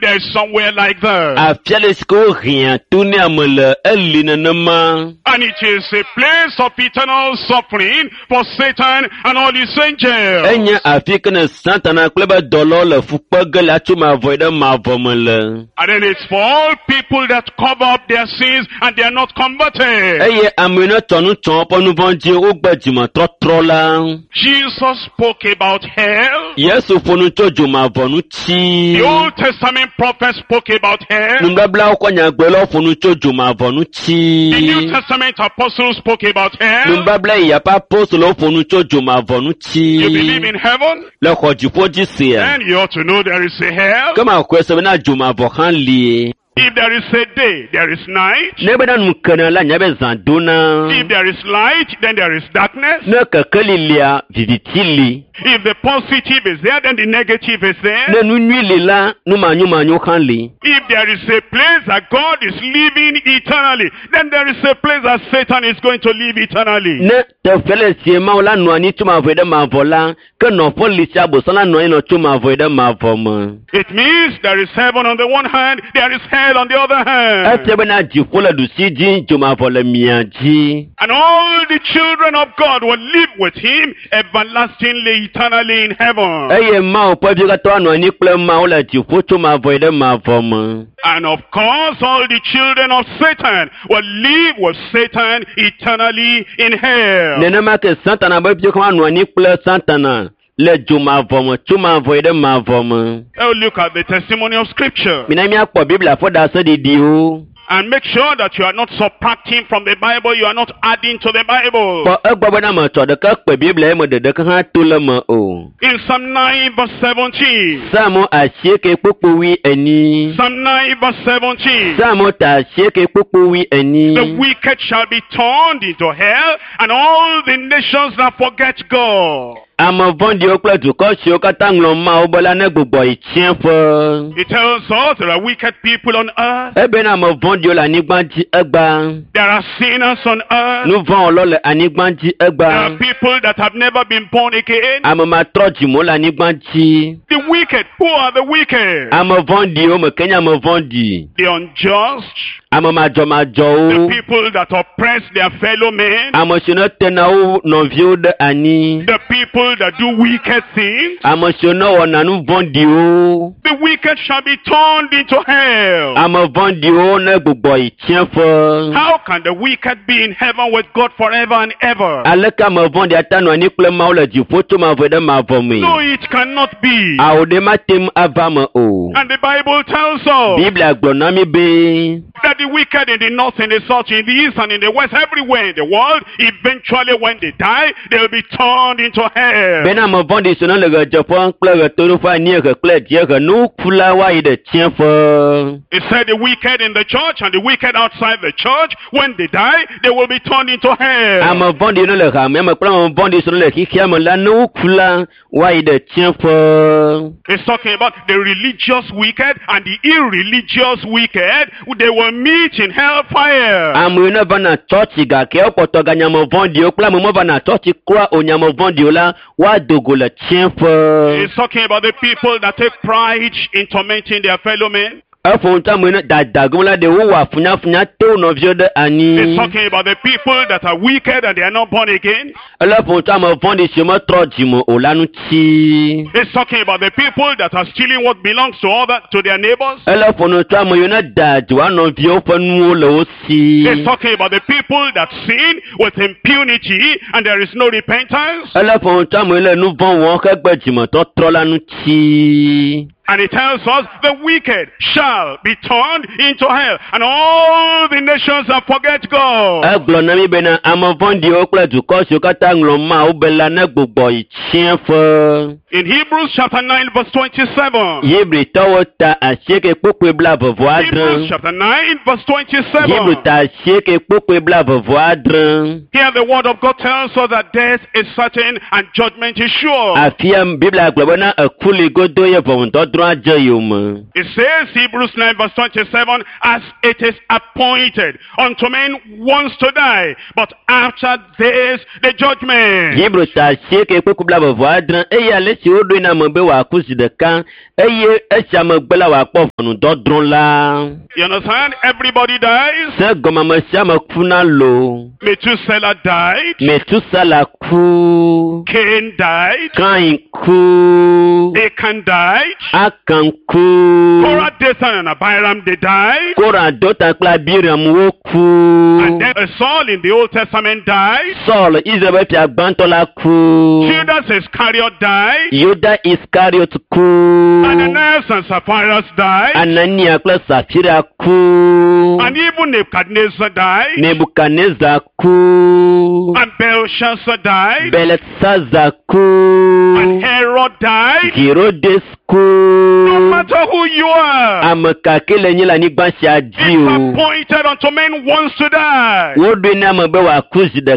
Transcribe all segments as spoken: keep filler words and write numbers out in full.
there's somewhere like that. Afialesko rien tourner amele elinenema. And it is a place of eternal suffering for Satan and all his angels. Enya afikene Santana kleba dolo le fukpege la chuma voide mavomele. And then it's for all people that cover up their sins and they are not converted. Eye amene tonu ton ponu vonji ugbejima trotrola. Jesus spoke about hell. Yesu fonu tojo mavonu chi. The Old Testament prophets spoke about hell. Numbabla okonya gbelo fonu tojo mavonu chi. The New Testament apostles spoke about hell. Numbabla yapa apostolo fonu tojo mavonu chi. You believe in heaven? Le khoji foji se. And you ought to know there is a hell. Kama kwese na juma vohan li. If there is a day, there is night. Nebe na mkana la nyabe zanduna. If there is light, then there is darkness. Ne kakeli lia vivitili. If the positive is there, then the negative is there. Ne nunuili la numa nyuma nyukanli. If there is a place that God is living eternally, then there is a place that Satan is going to live eternally. Ne te fele siema ola nuani tuma voide mavola. Ke no foli chabo sana nuani no tuma voide mavoma. It means there is heaven on the one hand, there is hell on the other hand. Etebe na jifola dusiji tuma vola miaji. And all the children of God will live with him everlastingly, eternally in heaven. Eye ma opo bi ka to nuani kple ma ola jifo tuma voide mavoma. And of course, all the children of Satan will live with Satan eternally in hell. Nenema ke Santana ba bi ko nuani kple Santana. Le juma vomo tuma voide mavoma. Oh, look at the testimony of Scripture. Minami akpo Biblia for da so di dio. And make sure that you are not subtracting from the Bible, you are not adding to the Bible. Po egbo na ma to de ka pe Biblia mo de de ka ha to le mo o. In Psalm nine verse seventeen. Samo asieke popowi eni. Psalm nine verse seventeen. Samo ta asieke popowi eni. The wicked shall be turned into hell, and all the nations that forget God. Amo vondi okla tu ko si o katanglo ma o bola ne gbogbo itien fo. It tells us there are wicked people on earth. Ebe na mo vondi ola nigbanji egba. There are sinners on earth. Nu von olole anigbanji egba. There are people that have never been born again. Amo ma troji mo la nigbanji. The wicked, who are the wicked? Amo vondi o mo kenya mo vondi. The unjust. Amo ma jo ma jo. The people that oppress their fellow men. Amo sino tena o no vio de ani. The people that do wicked things. Amo sino ona nu vondi o. The wicked shall be turned into hell. Amo vondi o ne gbogbo itien fo. How can the wicked be in heaven with God forever and ever? Aleka mo vondi atano ani kple ma o le jifo to ma voide ma vomi. No, it cannot be. Aode matem avama o. And the Bible tells us Biblia gbona mi be. that the wicked in the north, in the south, in the east, and in the west, everywhere in the world, eventually when they die, they will be turned into hell. Bena mo vondi sono le ge jefo kple ge toro fa ni ge kple die ge nu kula wa ide tien fo. It said the wicked in the church and the wicked outside the church, when they die, they will be turned into hell. Amo vondi no le ga me mo kple mo vondi sono le kikia mo la nu kula wa ide tien fo. It's talking about the religious wicked and the irreligious wicked. They will meet in hellfire. Amo no bana church ga ke opoto ga nyamo vondi o kla mo mo bana church kwa o nyamo vondi o la wa dogo le tien fo. It's talking about the people that take pride in tormenting their fellow men. Efo nta mo na dadago la de wo wa funya funya to no vio de ani. It's talking about the people that are wicked and they are not born again. Elefo nta mo vondi se mo troji mo o lanu ti. It's talking about the people that are stealing what belongs to other to their neighbors. Elefo no nta mo yo na dajo ano vio fanu o le o si. It's talking about the people that sin with impunity and there is no repentance. Elefo nta mo le nu von won ke gbejimo to tro lanu ti. And it tells us the wicked shall be turned into hell, and all the nations that forget God. Eglo na mi be na amo vondi o kle tu ko so kata nglo ma o bela na gbogbo itien fo. In Hebrews chapter nine verse twenty-seven. Yebri tawo ta asieke popo bla vovo adran. Hebrews chapter nine verse twenty-seven. Yebri ta asieke popo bla vovo adran. Here the word of God tells us that death is certain and judgment is sure. Afiam Biblia gbogbo na akuli godo ye vondo dɔdrɔ̃ adze yome. It says, Hebrews nine verse twenty-seven, as it is appointed unto men once to die, but after this the judgment. Hebrew ta asieke kpekpe bla bevɔ adre eye ale si woɖoe na ame be wòaku zi ɖeka eye esia megbe la wòakpɔ ʋɔnudɔdrɔ̃ la. You understand? Everybody dies. Se gɔmame sia me kuna lo. Methuselah died. Metusela ku. Cain died. Kain ku. Achan died. Akan ku. Korah, Dathan, and Abiram, they died. Korah, Dathan kple Abiram wo ku. And then uh, Saul in the Old Testament died. Saul, Israel fia gbãtɔ la ku. Judas Iscariot died. Yuda Iscariot ku. Ananias and Sapphira died. Anania kple Safira ku. And even Nebuchadnezzar died. Nebuchadnezzar ku. And Belshazzar died. Belshazzar ku. And Herod died. Herodes No ku. matter who you are, Ame kake le nyi le anyigba sia dzi it's o. appointed unto men once to die. Woɖoe na ame be wòaku zi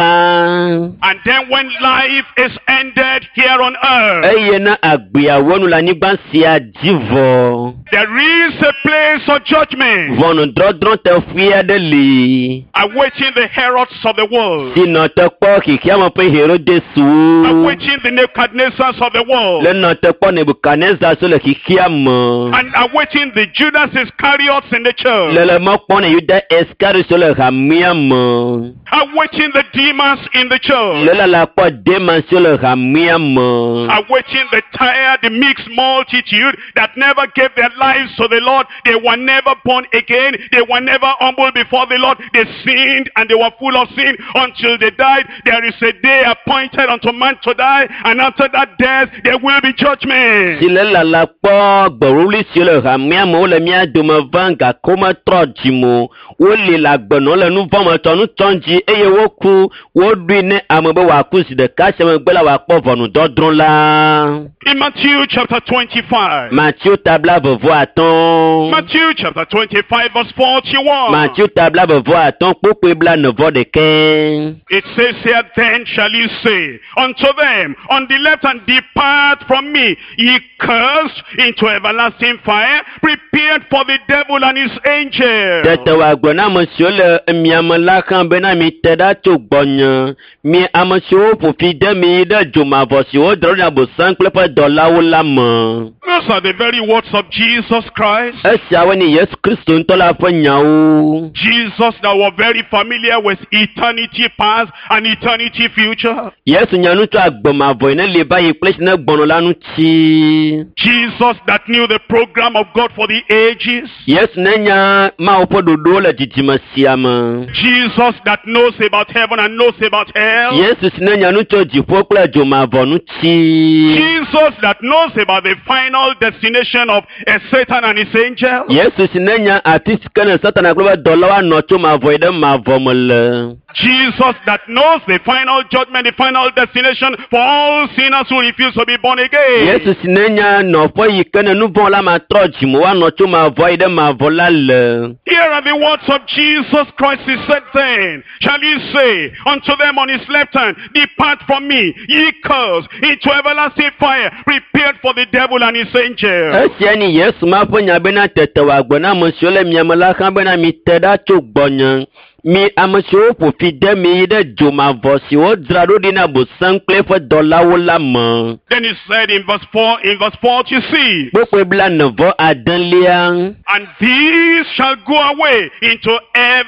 ɖeka. And then when life is ended here on earth, Eye na agbea wɔnu le anyigba sia dzi vɔ. there is a place of judgment Ʋɔnudɔdrɔ̃ teƒe aɖe li. awaiting the Herods of the world, Si nɔ te kpɔ xexea me ƒe Herodeswo. awaiting the Nebuchadnezzars of the world, Le nɔ te kpɔ Nebukadnezar so le xexea me. and awaiting the Judas Iscariots in the church, Le le mɔ kpɔ ne Yuda Iscariot so le hamea me. awaiting the demons in the church, Le le la kpɔ Demas so le hamea me. awaiting the tired, the mixed multitude that never gave their lives to the Lord. They were never born again. They were never humble before the Lord. They sinned and they were full of sin until they died. There is a day appointed unto man to die, and after that death there will be judgment. Si le la la kpɔ gbɔwuli si le hamea me wole mía dome va gake wometrɔ dzi mo. Woli le agbenɔ le nu vɔ me tɔ nu tɔn dzi eye woku woɖoe ne ame be wòaku zi ɖeka sia megbe la wòakpɔ ʋɔnudɔdrɔ̃ la. In Matthew chapter twenty-five, Matthieu tabla vevɔ atɔ̃. Matthew chapter twenty-five verse forty-one, Matthieu tabla vevɔ atɔ̃ kpokpe bla nevɔ ɖekɛ. it says here, then shall you say unto them on the left hand, depart from me, ye cursed, into everlasting fire, prepared for the devil and his angels. Tete wòagblɔ na ame siwo le miame la xã bena mite ɖa tso gbɔnye. Mi ame siwo ƒo fi de mi ɖe dzomavɔ siwo drɔ̃ ɖe Abosam kple eƒe dɔlawo la me. Those are the very words of Jesus Christ. Esiawoe nye Yesu Kristo ŋutɔ la ƒe nyawo. Jesus that was very familiar with eternity past and eternity future. Yesu nya nu tso agbemavɔ yi ne li va yi kple si ne gbɔnɔ la ŋuti. Jesus that knew the program of God for the ages. Yesu ne nya Mawu ƒe ɖoɖowo le dzidzime sia me. Jesus that knows about heaven and knows about hell. Yesu si ne nya nu tso dziƒo kple dzomavɔ ŋuti. Jesus that knows about the final destination of uh, Satan and his angels. Yesu si ne nya afi si ke ne Satana kple eƒe dɔlawo anɔ tso mavɔ yi ɖe mavɔ me le. Jesus that knows the final judgment, the final destination for all sinners who refuse to be born again. Yesu si ne nya nɔƒe yi ke ne nu vɔ̃ la matrɔ dzi mo woanɔ tso mavɔ yi ɖe mavɔ la le. Here are the words of Jesus Christ. He said then, shall he say unto them on his left hand, depart from me, ye cursed, into everlasting fire, prepared for the devil and his angels. Esia ni Yesu ma ƒe nya bena tete wòagblɔ na ame siwo le miame la xã bena mite ɖa tso gbɔnye. Mi ame siwo ƒo fi de mi yi ɖe dzomavɔ siwo dzra ɖo ɖi na Abosam kple eƒe dɔlawo la me. Then he said in verse four, in verse forty-six, Kpokpe bla nevɔ adelia. and these shall go away into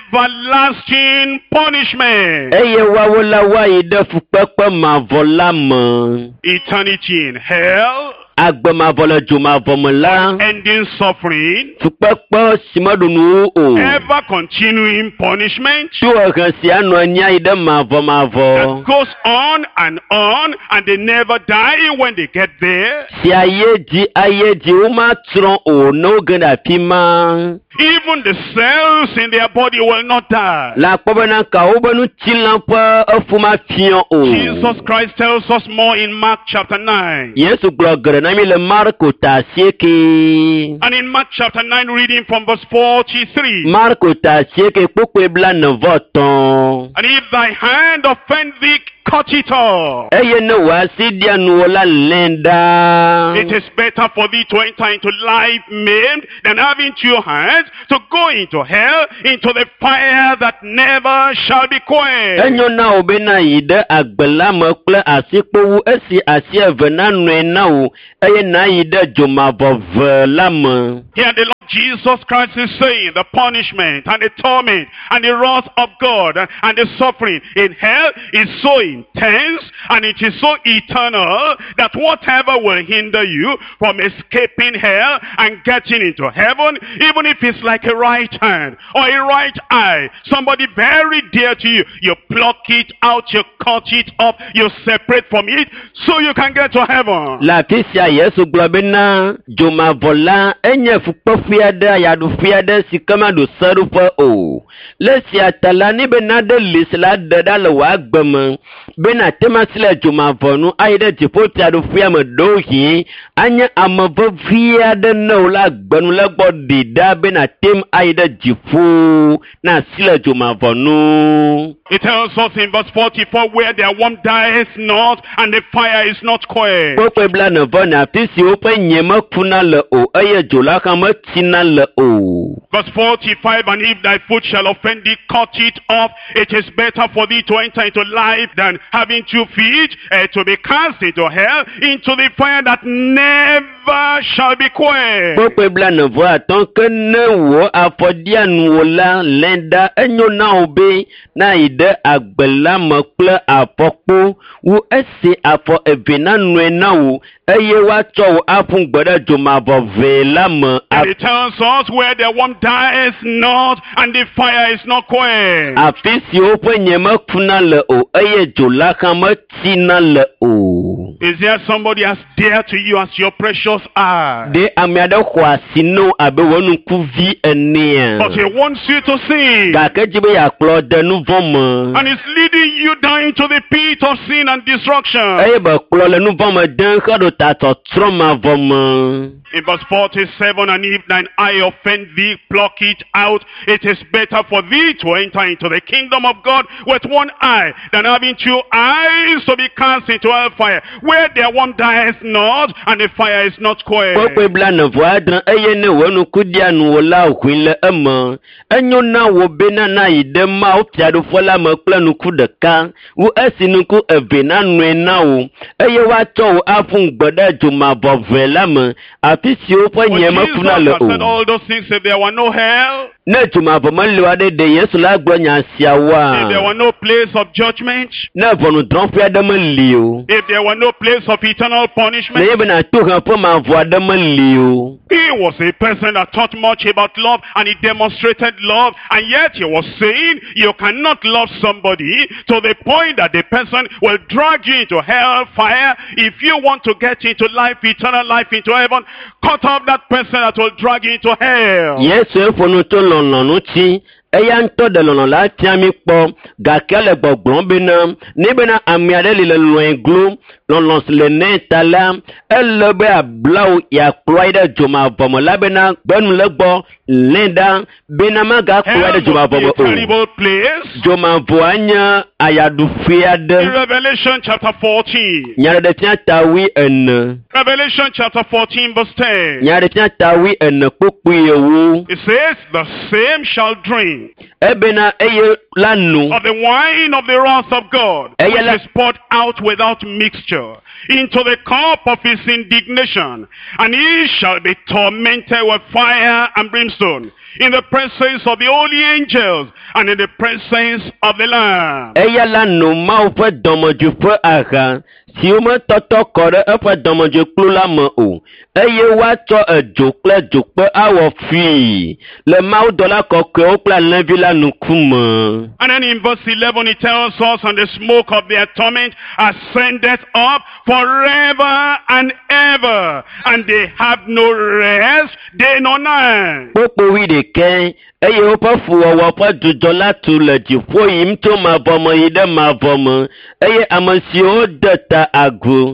everlasting punishment. Eye woawo la woayi ɖe fukpekpe mavɔ la me. Eternity in hell, Agbemavɔ le dzomavɔ me la. ending suffering, Fukpekpe si meɖo nuwo o. ever continuing punishment Tso ehe sia nɔ anyi ayi ɖe mavɔ mavɔ. that goes on and on, and they never die when they get there. Si aye dzi aye dzi womatsrɔ̃ o ne woge ɖe afi ma. Even the cells in their body will not die. La kpɔ bena kawo be ŋutilã ƒe efu mafiã o. Jesus Christ tells us more in Mark chapter nine. Yesu gblɔ geɖe na mi le Marko ta asieke. And in Mark chapter nine, reading from verse forty-three. Marko ta asieke kpokpe bla nevɔ tɔ̃. mo. And if thy hand offend thee, cut it off. Eye ne wasi dia nuola lenda. It is better for thee to enter into life maimed than having two hands to go into hell, into the fire that never shall be quenched. Enyo na obena yide agbela mokle asikpowu esi asieve na nwe na u. Eye na yide jomavove lame. Here the Lord Jesus Christ is saying the punishment and the torment and the wrath of God and the suffering in hell is so intense and it is so eternal that whatever will hinder you from escaping hell and getting into heaven, even if it's like a right hand or a right eye, somebody very dear to you, you pluck it out, you cut it off, you separate from it so you can get to heaven. La kisia Yesu globena jomavola enye fukpofiada yadufiada sikama do sarufa o. Lesi atala ni benade lisla dada le wagbeme. Bena temasile jomavonu aide tipoti adufia medohi. Anya amaviada no la gbenu le gbodida bena tem aide jifu na sile jomavonu. It tells us in verse forty-four where their worm dies not and the fire is not quenched. Pope bla nevona pisi ope nyema kuna le o aye jola kama tina le o. Verse forty-five, and if thy foot shall offend thee, cut it off. It is better for thee to enter into life than having two feet, uh, to be cast into hell, into the fire that never shall be quenched. Pope bla nevona tonke ne wo afodia nuola lenda enyo na obe na ide agbela mokle apokpo wo esi afo evena nwe na wo eye wa cho afun gbede jomavo vela me. And it tells us where the worm dies not and the fire is not quenched. Afisi ope nyema kuna le o eye jola kama tina le o. Is there somebody as dear to you as your precious eye? De amiada kwa sino abe wonu kuvi enia. But he wants you to sin. Ga kejibe ya klode nu vome. And it's leading you down into the pit of sin and destruction. Eye ba klole nu vome den kado tato troma vome. In verse forty-seven, and if thine eye offend thee, pluck it out. It is better for thee to enter into the kingdom of God with one eye than having two eyes to be cast into hellfire, where their one dies not and the fire is not quenched. Pope bla nevoadran eye ne wonu kudia nuola okwile ema. Enyo na wo bena na ide ma opiado fola me kple nuku deka. Wo esi nuku eve na nwe na wo. Eye wa cho afun gbede jomavo vela me. Afisi ope nyema kuna le o. Jesus said all those things if there were no hell. Ne jomavo manliwade de Yesu la gbonya siawa. If there were no place of judgment. Ne vonu dronfi adama liu. If there were no place of eternal punishment. Ne yebena tuha po ma vo adama liu. He was a person that taught much about love and he demonstrated love, and yet he was saying you cannot love somebody to the point that the person will drag you into hellfire. If you want to get into life, eternal life, into heaven, cut off that person that will drag you into hell. Yes, efonu to lono nuti. Eya nto de lono la tiami po gakele gbogbon bena ni bena amiade le loin glo lono le netala elebe ablau ya kloide joma bomo la bena benu legbo lenda bena maga kloide joma bomo o terrible place. Joma voanya ayadu fiade. In Revelation chapter fourteen. Nyare de tia tawi en. Revelation chapter fourteen verse ten. Nyare tia tawi en poku yewu. It says the same shall drink Ebena eye lanu of the wine of the wrath of God, which Eye la- is poured out without mixture into the cup of his indignation, and he shall be tormented with fire and brimstone in the presence of the holy angels and in the presence of the Lamb. Eya lanu ma o fe domoju fe aha si o me toto kore e fe domoju klu la me o. Eye wa cho ejo kple jokpe awo fi le ma o dola koke o kple levi la nukume. And then in verse eleven it tells us, and the smoke of their torment ascendeth up forever and ever, and they have no rest day nor night. Popo wi de ken eye o pe fu owo pe jojo la tu le jifo yim to ma bomo ide ma bomo eye amasi o deta ago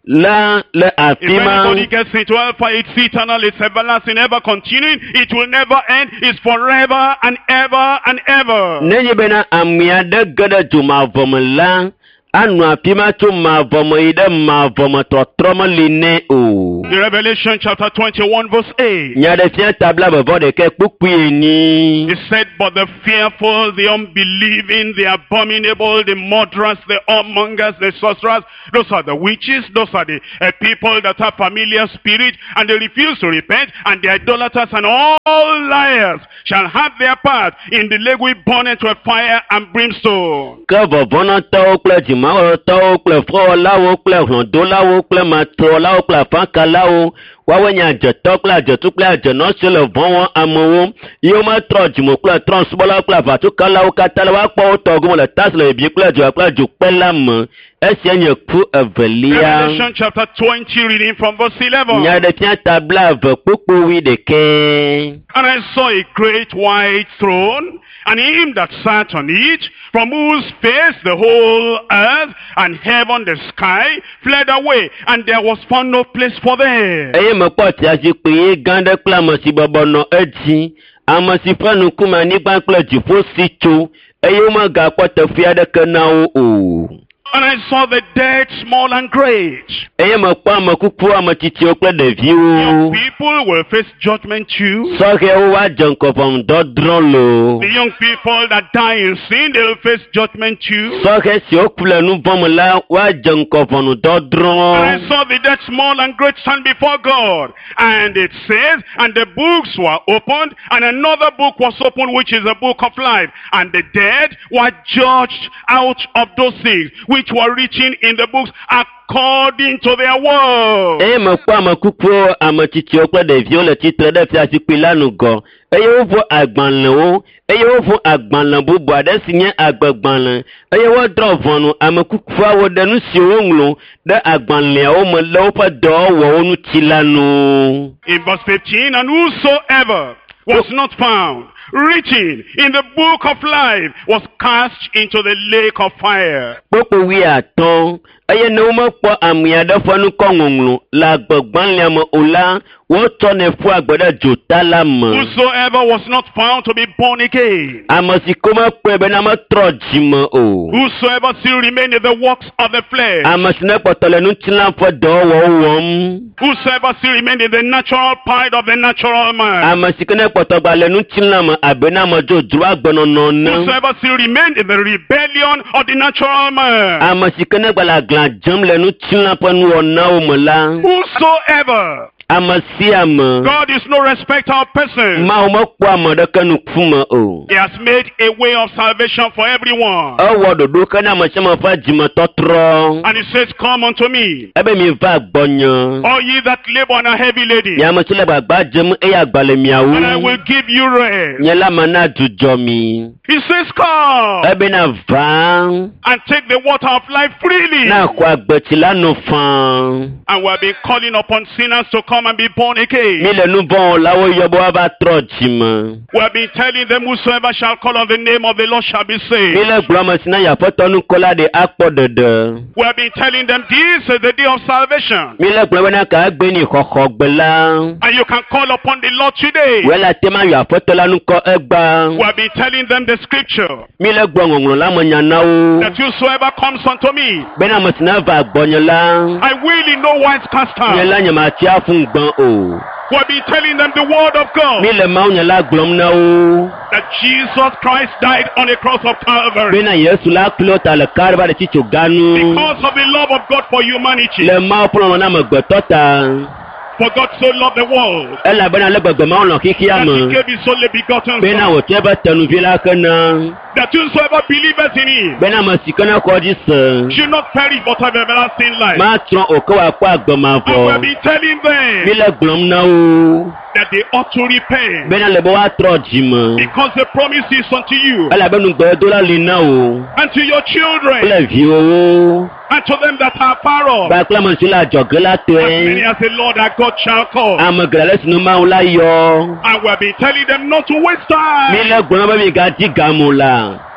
là le If afima anybody gets into hellfire, it's eternal, it's everlasting, ever continuing, it will never end, it's forever and ever and ever. nenye bena amia de gada juma vomla anu afima tu ma vomo ide ma vomo totroma line o. The Revelation chapter twenty-one verse eight. Nya de fia tabla bavo de ke kpukui ni. He said, but the fearful, the unbelieving, the abominable, the murderers, the whoremongers, the sorcerers, those are the witches, those are the uh, people that have familiar spirit, and they refuse to repent, and the idolaters and all liars shall have their part in the lake with burning with fire and brimstone. Ke vovono to kple jima to kple fo lawo kple hlondo lawo kple matro lawo kple fanka lawo wawe nya jeto kple jetu kple jeno se le vɔn amewo yo ma trɔ jimo kple trɔnsubɔla kple avatuka lawo katã le wakpɔ tɔgɔm le tas le bi kple dzo kple dzokpe la me esia nye ku evelia. Revelation chapter twenty, reading from verse eleven. Nya de fia tabla eve kpukpu wi ɖeke. And I saw a great white throne, and him that sat on it, from whose face the whole earth and heaven, the sky, fled away, and there was found no place for them. Eye me kpɔ tia zikpui gã ɖe kple ame si bɔbɔ nɔ edzi, ame si ƒe ŋkume anyigba kple dziƒo si tso, eye womegakpɔ teƒe aɖeke na wo o. And I saw the dead, small and great. Eye me kpɔ ame kuku, ame tsitsiwo kple Young ɖeviwo. people will face judgment too. Sɔhɛwo woadze ŋkɔ ʋɔnudɔdrɔ̃ lo. The young people that die in sin, they will face judgment too. Sɔhɛ siwo ku le nu vɔ̃ me la woadze ŋkɔ And I ʋɔnudɔdrɔ̃. saw the dead, small and great, stand before God. And it says, and the books were opened, and another book was opened, which is the book of life. And the dead were judged out of those things which were written in the books according to their works. Eye me kpɔ ame kukuwo, ame tsitsiwo kple ɖeviwo le tsitre ɖe fiazikpui la ŋgɔ. Eye wovo agbalẽwo, eye wovo agbalẽ bubu aɖe si nye agbegbalẽ. Eye wodrɔ̃ ʋɔnu ame kukuawo ɖe nu siwo woŋlɔ ɖe agbalẽawo me le woƒe dɔwɔwɔwo ŋuti la nu. In verse fifteen, and whosoever was not found written in the book of life was cast into the lake of fire. Kpokpo wi atɔ̃, eye ne womekpɔ ame aɖe ƒe nukɔ ŋɔŋlɔ le agbegbalẽa me o la, wotsɔnɛ ƒu agbe ɖe dzota la me. Whosoever was not found to be born again. Ame si ko mekpɔe bena metrɔ dzime o. Whosoever still remained in the works of the flesh. Ame si ne kpɔtɔ le ŋutilã ƒe dɔwɔwɔwo wɔm. Whosoever still remained in the natural part of the natural man. Ame si ke ne kpɔtɔ gba le ŋutilã me abe ne ame dzodzro agbenɔnɔ ne. Whosoever still remained in the rebellion of the natural man. Ame si ke ne gba le aglã dzem le ŋutilã ƒe nuwɔnawo me la. Whosoever. Ame sia ame. God is no respecter of persons. Mawu mekpɔ ame ɖeke ŋkume o. He has made a way of salvation for everyone. Ewɔ ɖoɖo ke ne ame sia ame ƒe dzimetɔtrɔ. And he says, come unto me, Ebe mi va gbɔnye. all ye that labor and are heavy laden, Nye ame si le gbagba dzem eye agba le miawo. and I will give you rest. Nye la me na dzudzɔ mi. He says, come Ebe na va. and take the water of life freely. Na xɔ agbetsi la no fã. And we have been calling upon sinners to come and be born Mi again. le nu vɔ̃ wɔlawo yɔ be woava trɔ dzime. We have been telling them, whosoever shall call on the name of the Lord shall be Mi saved. le gblɔm ame si na Aƒetɔ nukɔla ɖe akpɔ ɖeɖe. We have been telling them, this is the day of salvation. Mi le gblɔm bena ka egbe ni xɔxɔgbe la. And you can call upon the Lord today. Wòle te ma yɔ Aƒetɔ la nukɔ egba. We have been telling them the scripture, Mi le gblɔ ŋɔŋlɔ la me nya na wo. that whosoever comes unto me, Bena ame si na va gbɔnye la. I will in no wise cast Nye out. la nye matsi afu gbɔn o. We have been telling them the word of God, Mi le Mawu nya la gblɔm na wo. that Jesus Christ died on the cross of Calvary Bena Yesu la klo ta le kariba ɖe tsitso ganu. because of the love of God for humanity. Le Mawu ƒe lɔlɔ̃ na amegbetɔ ta. For God so loved the world Elabena le gbegbe Mawu lɔ xixia that he me. gave his only begotten Bena Son, wòtsɔe be tenuvi la ke na. that whosoever believeth in him Bena ame si ke ne kɔ dzi se. should not perish but have everlasting life. Matrɔ o ke wòakpɔ And we have agbemavɔ. been telling Mi them le gblɔm na wo. that they ought to repent, Bena le be woatrɔ dzime. because the promise is unto you Elabe nugbedola li na wo. and to your children Kple viwowo. and to them that are far off, Kpakple ame si le adzɔge la as many tɔe. as the Lord our God shall call. Ame geɖe le si nu Mawu la yɔ. And we have been telling them not to waste Mi time. le gblɔm be mi gadi gamo la.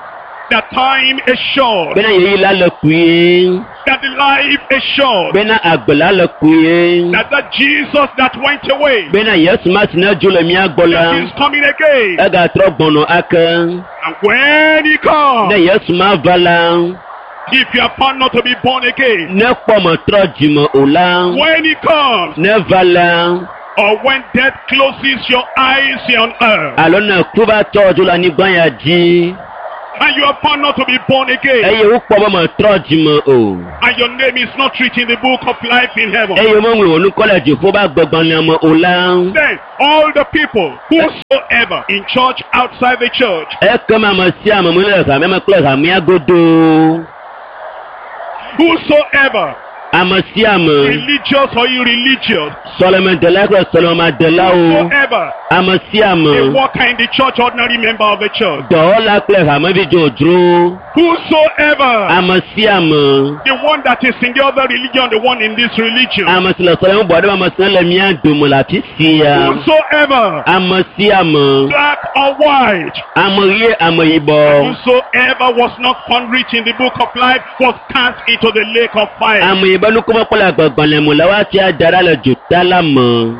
that time is short, bena yeyi la le kue that the life is short, bena agbe la le kue that that Jesus that went away, bena yesu ma si na dzo le mia gbɔ la that is coming again. ega trɔ gbɔnɔ ake And when he comes, ne yesu ma va la if you are found not to be born again, ne kpɔ me trɔ dzime o la when he comes, ne va la or when death closes your eyes here on earth, alo ne ku va tɔ dzo le anyigba ya dzi and you are found not to be born again, eye wokpɔ be me trɔ dzime o and your name is not written in the book of life in heaven, eye meŋlɔ wò nukɔ le dziƒo be agbegbalẽa me o la then all the people whosoever in church, outside the church, ekema ame sia ame me le hamea me kple hamea godo whosoever, ame sia ame religious or irreligious, sɔlemedela kple sɔlemadelawo whosoever, ame sia a ame worker in the church, ordinary member of the church, dɔwɔla kple hamevi dzodzro whosoever, ame sia ame the one that is in the other religion, the one in this religion, ame si le sɔleme bɔ aɖe me ame si ne le mía dome le afi sia whosoever, ame sia ame black or white, ame ɣie ame yibɔ whosoever was not found written in the book of life was cast into the lake of fire. ame yibɔ nukuma kple agbegbalẽ me le woati ada ɖa le dzota la me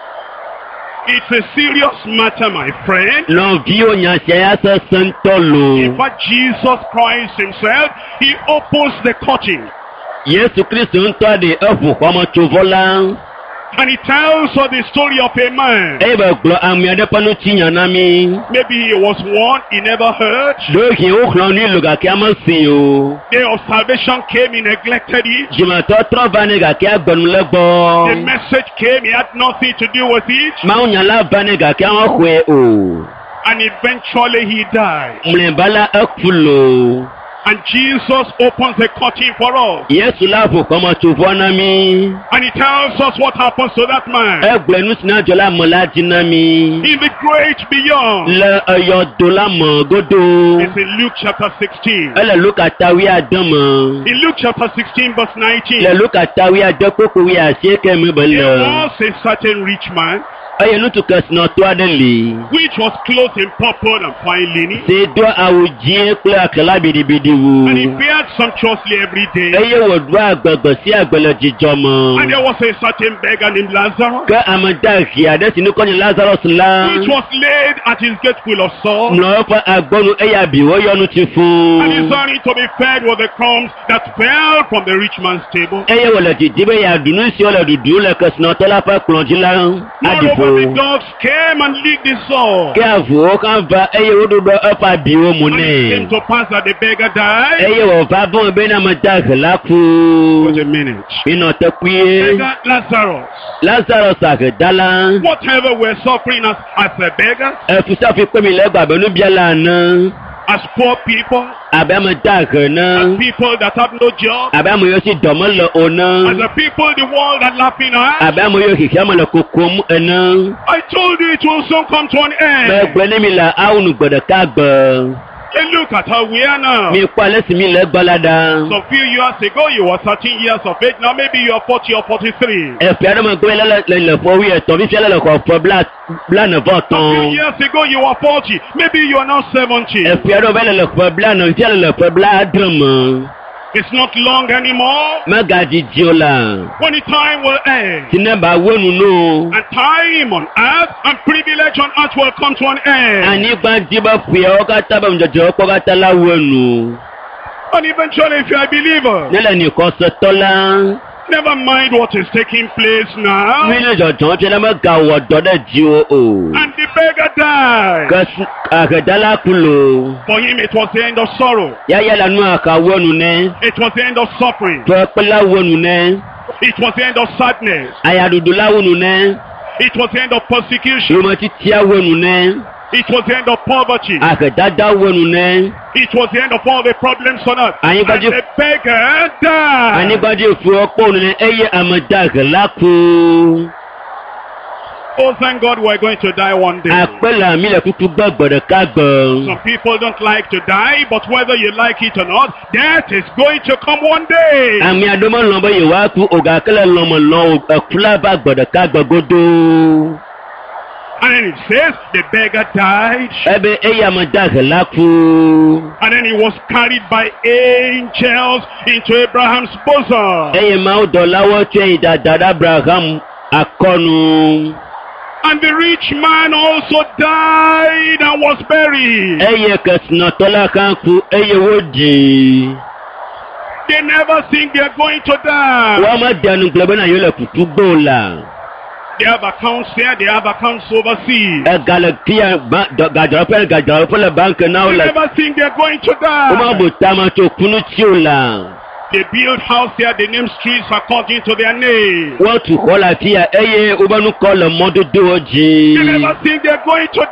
It's a serious matter, my friend. nɔviwo nya sia ya sesẽ ŋutɔ In lo fact, Jesus Christ himself, he opens the curtain yesu kristu ŋutɔ ɖe eʋu xɔmetsovɔ la and he tells us the story of a man. eye be gblɔ ame aɖe ƒe nutsinya na mi Maybe he was one, he never heard. ɖohi woxlɔ nui lo gake ame si o Day of salvation came, he neglected it. dzimetɔ trɔ va nɛ gake agbenu le The gbɔ message came, he had nothing to do with it. mawunyala va nɛ gake amewoxɔe o And eventually he died. mlɔeba la eku lo And Jesus opens the curtain for us. yesu la ʋu xɔmetsovɔ na mi And he tells us what happens to that man. egblɔe nu si na dzɔ le ame la dzi na mi In the great beyond. le eyɔdo la me godo It's in Luke chapter sixteen. ele luka tawi ade me In Luke chapter sixteen verse nineteen. le luka tawi ade kpokpo wi asieke me be There le was a certain rich man eye ŋutsu kesinɔtɔ aɖe li which was clothed in purple and fine linen, si do awu dzĩ kple akela biɖibiɖi and he wu fared sumptuously every day. eye wòɖua agbegbe sia agbe le dzidzɔ And me there was a certain beggar named Lazarus, ke ame dahi aɖe si nukɔ nye lazarus la which was laid at his gate full of sores, mlɔ eƒe agbɔnu eye abi woyɔ nu tsi and fũu desiring to be fed with the crumbs that fell from the rich man's table. eye wòle didi be yeaɖu nu siwo le ɖuɖu le kesinɔtɔ la ƒe kplɔ dzi la aɖi Moreover, the ƒo dogs came and licked his sores. ke avuwo kan va eye woɖoɖɔ eƒe abiwo mu And it came nɛ to pass that the beggar died. eye wòva bɔ be na ame dahi la ku Wait a minute. minɔ teƒee Beggar Lazarus. lazarus ahedala Whatever we're suffering as, as a beggar, efusafi kpe mi le egbe abe nubiala ene as poor people, abe ame dahi as ne people that have no job, abe ame yiwo si dɔ mele o as ne the people the world are laughing at. abe ame yiwo xixia me le kokom ene I told you it will soon come to an end. megblɔ ne mi le awu nu gbe ɖeka gbe And look at how we are now. mi kpɔ ale si mi le egbe la ɖa Some few years ago, you were thirteen years of age. Now maybe you are forty or forty-three. efia ɖe megbe le le le le ƒe wi etɔ̃ fifia le le xɔ ƒe bla bla ne vɔ Some few tɔ̃ years ago, you were forty. Maybe you are now seventy. efia ɖe va le le ƒe bla ne fifia le le ƒe bla adre me It's not long anymore. megadzidzi o la When the time will end. si ne ba wo nu no And time on earth and privilege on earth will come to an end. anyigba di be ƒuiawo katã be ŋudzɔdzɔwo kpɔ katã la wo nu And eventually, if you are a believer, ne le nikɔsetɔ la never mind what is taking place now. mi ne dzɔdzɔm tse la megawɔ dɔ ɖe dziwo o And the beggar died. ke ahedala ku lo For him, it was the end of sorrow. yaya la nu aka wo nu nɛ It was the end of suffering. tɔ kpe la wo nu nɛ It was the end of sadness. ayaɖuɖu la wo nu nɛ It was the end of persecution. yometitia wo nu nɛ It was the end of poverty. ahedada wo nu nɛ It was the end of all the problems on earth. And Anyibadi- the beggar died. anyigbadzo fuwo kpɔ nu nɛ eye ame dahe la ku Oh, thank God we're going to die one day. akpe le mi le tutu gbe gbe ɖeka gbe Some people don't like to die, but whether you like it or not, death is going to come one day. ame aɖewo melɔ̃ be yewoaku o gake le lɔ̃ me lɔ̃ o eku la va gbe ɖeka gbe godo. And then it says the beggar died. ebe eya madahe la ku. And then he was carried by angels into Abraham's bosom. Eye ma udolawo twe idadada Abraham akonu. And the rich man also died and was buried. Eye kesna tola kan ku eye wodi. They never think they are going to die. Wa ma danu glebe na yole kutu gbola. They have accounts there, they have accounts overseas. E galatia gadropel gadropel bank na They ola. never think they are going to O ma die. botama to kunu ti ola. They build house there, they name streets according to their name. Wọ́n tún kọ́ la fi eye ubanu kọ́ lọ mọ́dúdú They ojì. never think they are going to